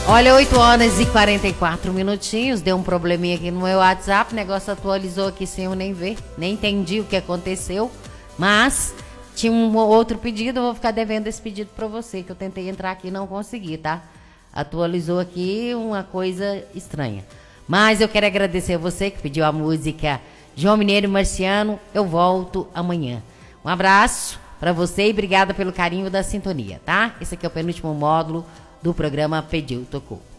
Olha, 8 horas e 44 minutinhos. Deu um probleminha aqui no meu WhatsApp. O negócio atualizou aqui sem eu nem ver. Nem entendi o que aconteceu. Mas tinha um outro pedido. Eu vou ficar devendo esse pedido pra você, que eu tentei entrar aqui e não consegui, tá? Atualizou aqui uma coisa estranha. Mas eu quero agradecer a você que pediu a música João Mineiro e Marciano. Eu volto amanhã. Um abraço pra você e obrigada pelo carinho da sintonia, tá? Esse aqui é o penúltimo módulo do programa Pediu, Tocou.